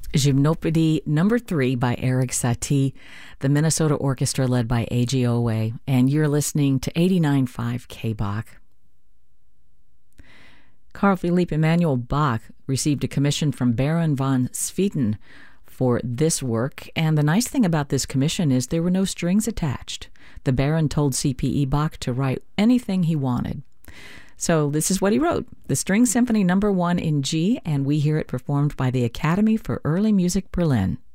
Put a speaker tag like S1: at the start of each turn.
S1: Gymnopédie number 3 by Eric Satie, the Minnesota Orchestra led by A.G. Owe, and you're listening to 89.5 K-Bach. Carl Philipp Emanuel Bach received a commission from Baron von Swieten for this work, and the nice thing about this commission is there were no strings attached. The Baron told C.P.E. Bach to write anything he wanted. So this is what he wrote, the String Symphony No. 1 in G, and we hear it performed by the Academy for Early Music Berlin.